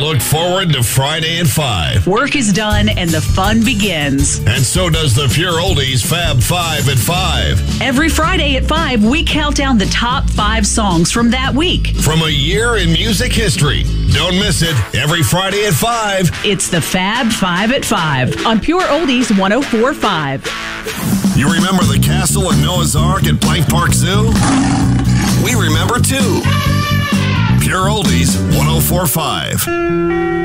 look forward to Friday at 5. Work is done and the fun begins. And so does the Pure Oldies Fab 5 at 5. Every Friday at 5, we count down the top 5 songs from that week. From a year in music history. Don't miss it. Every Friday at 5. It's the Fab 5 at 5 on Pure Oldies 104.5. You remember the castle and Noah's Ark at Blank Park Zoo? We remember too. Pure Oldies 104.5.